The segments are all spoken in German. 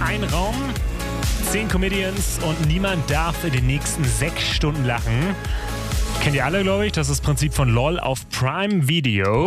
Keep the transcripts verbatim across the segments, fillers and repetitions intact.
Ein Raum, zehn Comedians und niemand darf in den nächsten sechs Stunden lachen. Kennt ihr alle, glaube ich. Das ist das Prinzip von LOL auf Prime Video.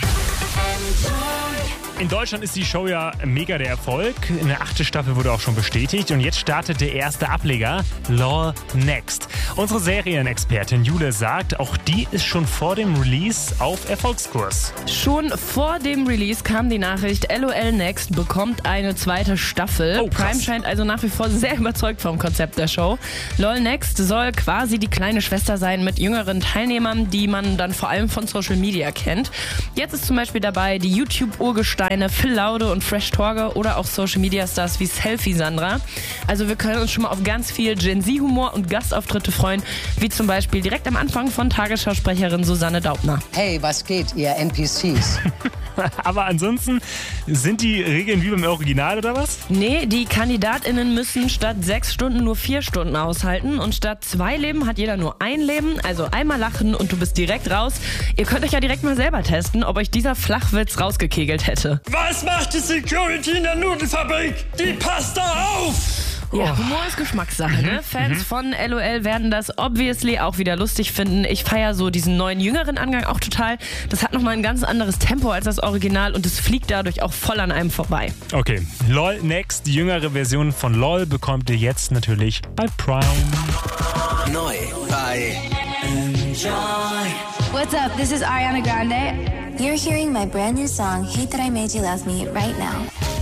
In Deutschland ist die Show ja mega der Erfolg. Eine achte Staffel wurde auch schon bestätigt. Und jetzt startet der erste Ableger, LOL Next. Unsere Serienexpertin Jule sagt, auch die ist schon vor dem Release auf Erfolgskurs. Schon vor dem Release kam die Nachricht, LOL Next bekommt eine zweite Staffel. Oh, krass. Prime scheint also nach wie vor sehr überzeugt vom Konzept der Show. LOL Next soll quasi die kleine Schwester sein mit jüngeren Teilnehmern, die man dann vor allem von Social Media kennt. Jetzt ist zum Beispiel dabei die YouTube-Urgesteine Phil Laude und Fresh Torge oder auch Social-Media-Stars wie Selfie Sandra. Also wir können uns schon mal auf ganz viel Gen-Z-Humor und Gastauftritte freuen, wie zum Beispiel direkt am Anfang von Tagesschausprecherin Susanne Daubner. Hey, was geht, ihr N P Cs? Aber ansonsten, sind die Regeln wie beim Original oder was? Nee, die KandidatInnen müssen statt sechs Stunden nur vier Stunden aushalten und statt zwei Leben hat jeder nur ein Leben, also einmal lachen und du bist direkt raus. Ihr könnt euch ja direkt mal selber testen, ob euch dieser Flachwitz rausgekegelt hätte. Was macht die Security in der Nudelfabrik? Die passt da auf! Ja, Humor ist Geschmackssache, ne? Fans mhm. von LOL werden das obviously auch wieder lustig finden. Ich feiere so diesen neuen, jüngeren Angang auch total. Das hat nochmal ein ganz anderes Tempo als das Original und es fliegt dadurch auch voll an einem vorbei. Okay, LOL Next, die jüngere Version von LOL, bekommt ihr jetzt natürlich bei Prime. Neu bei Enjoy. What's up? This is Ariana Grande. You're hearing my brand new song, Hate That I Made You Love Me, right now.